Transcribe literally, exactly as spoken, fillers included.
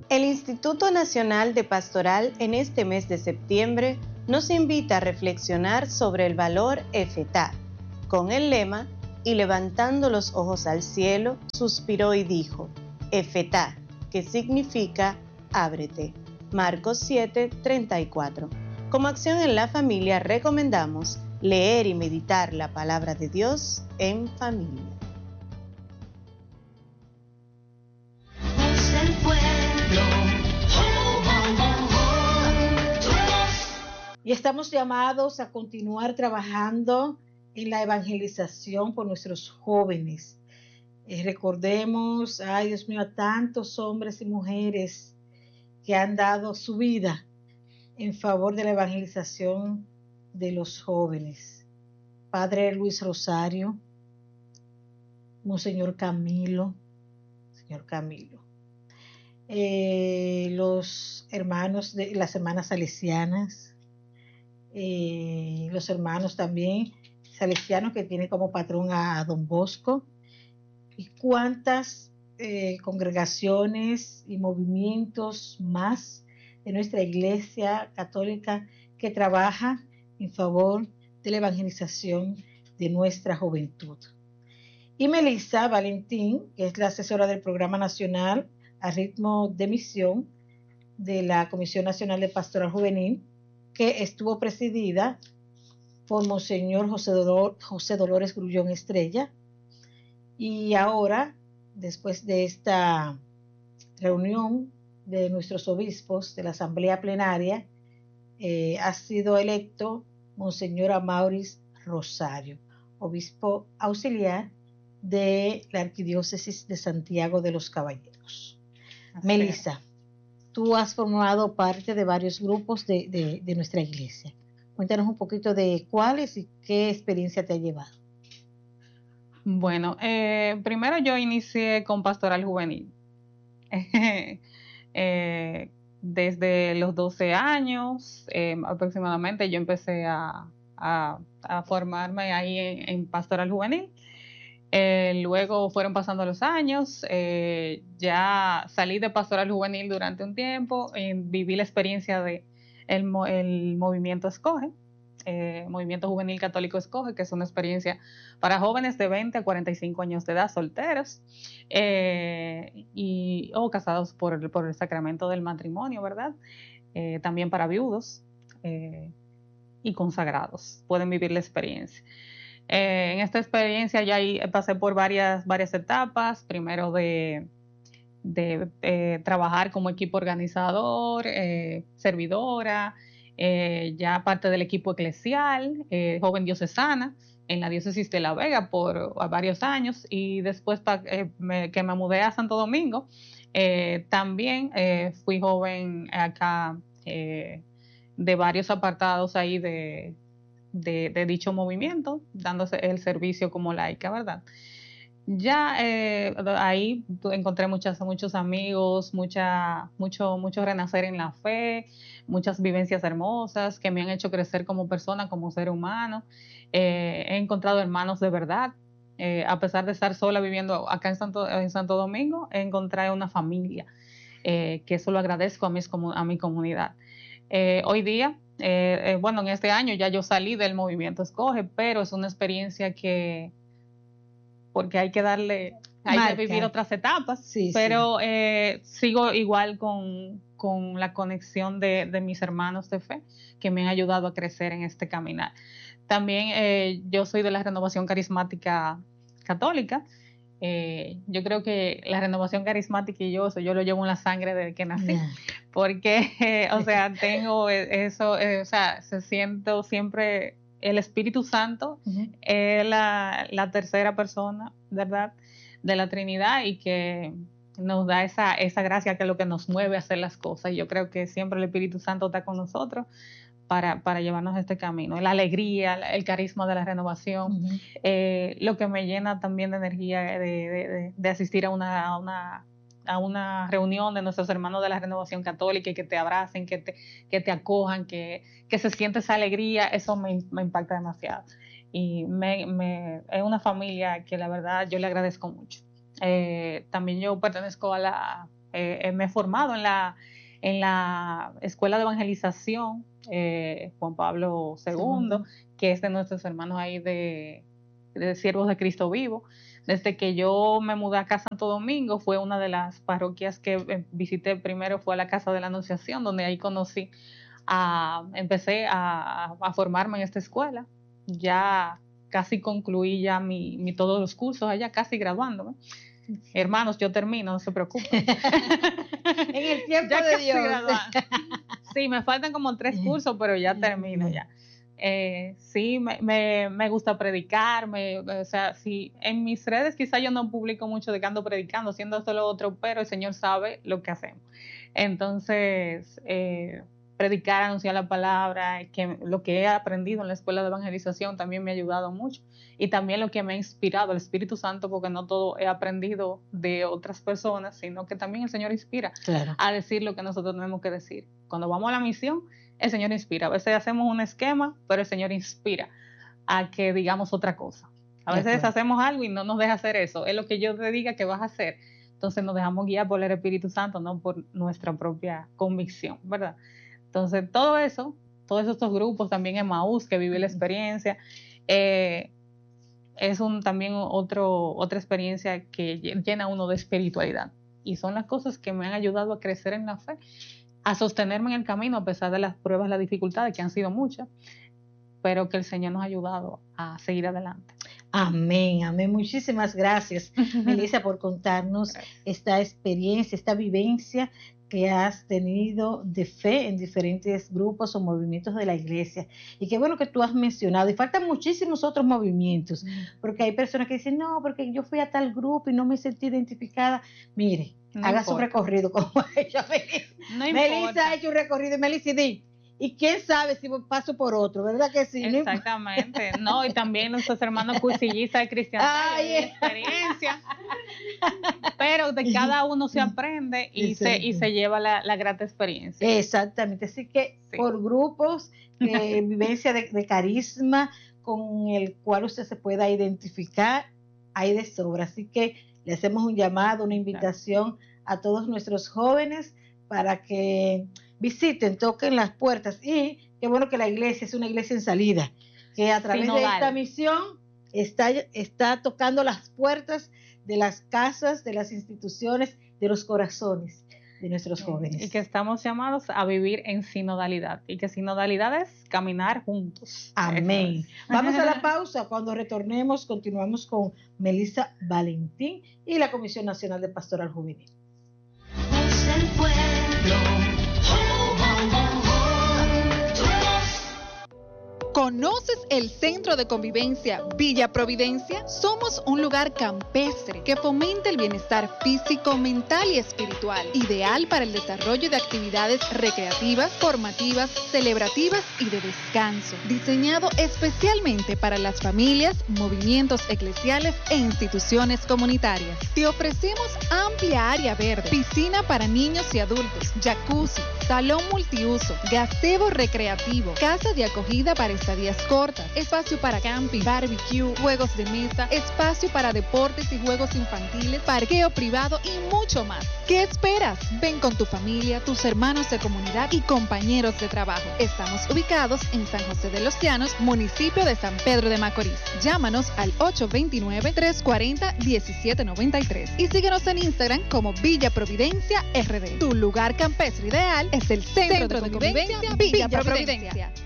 El Instituto Nacional de Pastoral en este mes de septiembre nos invita a reflexionar sobre el valor Efetá, con el lema "Y levantando los ojos al cielo, suspiró y dijo, Efetá", que significa ábrete. Marcos siete, treinta y cuatro. Como acción en la familia recomendamos leer y meditar la palabra de Dios en familia. Y estamos llamados a continuar trabajando en la evangelización por nuestros jóvenes. Eh, recordemos, ay Dios mío, a tantos hombres y mujeres que han dado su vida en favor de la evangelización de los jóvenes. Padre Luis Rosario, Monseñor Camilo, Señor Camilo, eh, los hermanos de las hermanas salesianas, eh, los hermanos también salesianos que tienen como patrón a, a Don Bosco, y cuántas eh, congregaciones y movimientos más de nuestra Iglesia Católica que trabaja en favor de la evangelización de nuestra juventud. Y Melissa Valentín, que es la asesora del Programa Nacional a Ritmo de Misión de la Comisión Nacional de Pastoral Juvenil, que estuvo presidida por Monseñor José, Dolor, José Dolores Grullón Estrella. Y ahora, después de esta reunión de nuestros obispos de la Asamblea Plenaria, eh, ha sido electo Monseñor Amauris Rosario, obispo auxiliar de la Arquidiócesis de Santiago de los Caballeros. Así Melissa, es. Tú has formado parte de varios grupos de, de, de nuestra iglesia. Cuéntanos un poquito de cuáles y qué experiencia te ha llevado. Bueno, eh, primero yo inicié con Pastoral Juvenil. eh, desde los doce años eh, aproximadamente yo empecé a, a, a formarme ahí en, en Pastoral Juvenil. Eh, luego fueron pasando los años, eh, ya salí de Pastoral Juvenil durante un tiempo, y viví la experiencia de el, el movimiento Escoge, eh, Movimiento Juvenil Católico Escoge, que es una experiencia para jóvenes de veinte a cuarenta y cinco años de edad, solteros, eh, y, o casados por, por el sacramento del matrimonio, ¿verdad? Eh, también para viudos eh, y consagrados, pueden vivir la experiencia. Eh, en esta experiencia ya pasé por varias, varias etapas, primero de, de eh, trabajar como equipo organizador, eh, servidora, eh, ya parte del equipo eclesial, eh, joven diocesana, en la diócesis de La Vega por varios años, y después pa, eh, me, que me mudé a Santo Domingo, eh, también eh, fui joven acá eh, de varios apartados ahí de... De, de dicho movimiento, dándose el servicio como laica, ¿verdad? Ya eh, ahí encontré muchas, muchos amigos, mucha, mucho, mucho renacer en la fe, muchas vivencias hermosas que me han hecho crecer como persona, como ser humano. Eh, he encontrado hermanos de verdad. Eh, a pesar de estar sola viviendo acá en Santo, en Santo Domingo, he encontrado una familia, eh, que eso lo agradezco a, mis, a mi comunidad. Eh, hoy día, eh, eh, bueno, en este año ya yo salí del movimiento Escoge, pero es una experiencia que, porque hay que darle, hay Marca. que vivir otras etapas, sí, pero sí. Eh, sigo igual con, con la conexión de, de mis hermanos de fe que me han ayudado a crecer en este caminar. También eh, yo soy de la Renovación Carismática Católica. Eh, yo creo que la renovación carismática y yo, eso yo lo llevo en la sangre desde que nací, yeah. porque, eh, o sea, tengo eso, eh, o sea, se siento siempre el Espíritu Santo, uh-huh. es la, la tercera persona, ¿verdad?, de la Trinidad, y que nos da esa, esa gracia que es lo que nos mueve a hacer las cosas. Yo creo que siempre el Espíritu Santo está con nosotros para, para llevarnos este camino, la alegría, el carisma de la renovación, uh-huh. eh, lo que me llena también de energía de, de, de, de asistir a una, a, una, a una reunión de nuestros hermanos de la Renovación Católica y que te abracen, que te, que te acojan, que, que se siente esa alegría, eso me, me impacta demasiado. Y me, me, es una familia que la verdad yo le agradezco mucho. Eh, también yo pertenezco a la, Eh, me he formado en la, en la Escuela de Evangelización eh, Juan Pablo segundo, sí, que es de nuestros hermanos ahí de, de Siervos de Cristo Vivo. Desde que yo me mudé acá a Santo Domingo, fue una de las parroquias que visité primero, fue a la Casa de la Anunciación, donde ahí conocí, a, empecé a, a formarme en esta escuela. Ya casi concluí ya mi, mi todos los cursos allá, casi graduándome. Hermanos, yo termino, no se preocupen. En el tiempo ya de Dios. Sí, me faltan como tres cursos, pero ya termino ya. Eh, sí, me, me, me gusta predicar, me, o sea, sí, en mis redes quizá yo no publico mucho de que ando predicando, siendo esto lo otro, pero el Señor sabe lo que hacemos. Entonces, eh, predicar, anunciar la palabra, que lo que he aprendido en la escuela de evangelización también me ha ayudado mucho, y también lo que me ha inspirado el Espíritu Santo, porque no todo he aprendido de otras personas, sino que también el Señor inspira, claro, a decir lo que nosotros tenemos que decir. Cuando vamos a la misión, el Señor inspira. A veces hacemos un esquema, pero el Señor inspira a que digamos otra cosa. A veces hacemos algo y no nos deja hacer eso. Es lo que yo te diga que vas a hacer. Entonces nos dejamos guiar por el Espíritu Santo, no por nuestra propia convicción, ¿verdad? Entonces todo eso, todos estos grupos, también Emmaús, que vive la experiencia, eh, es un, también otro, otra experiencia que llena uno de espiritualidad. Y son las cosas que me han ayudado a crecer en la fe, a sostenerme en el camino a pesar de las pruebas, las dificultades, que han sido muchas, pero que el Señor nos ha ayudado a seguir adelante. Amén, amén. Muchísimas gracias, Melissa, por contarnos esta experiencia, esta vivencia que has tenido de fe en diferentes grupos o movimientos de la iglesia. Y qué bueno que tú has mencionado, y faltan muchísimos otros movimientos, porque hay personas que dicen, no, porque yo fui a tal grupo y no me sentí identificada. Mire, no haga importa. Su recorrido como ella, Melissa. No Melissa ha hecho un recorrido, y Melissa, di, y quién sabe si paso por otro, ¿verdad que sí? Exactamente, no, y también nuestros hermanos cursillistas de cristiandad, de experiencia, pero de cada uno se aprende y, se, y se lleva la, la grata experiencia. Exactamente, así que sí, por grupos, eh, vivencia de, de carisma con el cual usted se pueda identificar, hay de sobra, así que le hacemos un llamado, una invitación a todos nuestros jóvenes para que visiten, toquen las puertas, y qué bueno que la iglesia es una iglesia en salida, que a través de esta misión está, está tocando las puertas de las casas, de las instituciones, de los corazones de nuestros jóvenes. Y que estamos llamados a vivir en sinodalidad, y que sinodalidad es caminar juntos. Amén. Vamos a la pausa. Cuando retornemos, continuamos con Melissa Valentín y la Comisión Nacional de Pastoral Juvenil. Es el pueblo. ¿Conoces el Centro de Convivencia Villa Providencia? Somos un lugar campestre que fomenta el bienestar físico, mental y espiritual, ideal para el desarrollo de actividades recreativas, formativas, celebrativas y de descanso, diseñado especialmente para las familias, movimientos eclesiales e instituciones comunitarias. Te ofrecemos amplia área verde, piscina para niños y adultos, jacuzzi, salón multiuso, gazebo recreativo, casa de acogida para estadías cortas, espacio para camping, barbecue, juegos de mesa, espacio para deportes y juegos infantiles, parqueo privado y mucho más. ¿Qué esperas? Ven con tu familia, tus hermanos de comunidad y compañeros de trabajo. Estamos ubicados en San José de los Llanos, municipio de San Pedro de Macorís. Llámanos al ocho dos nueve, tres cuatro cero, uno siete nueve tres y síguenos en Instagram como Villa Providencia R D. Tu lugar campestre ideal es el Centro, Centro de Convivencia Villa, Villa Providencia. Providencia.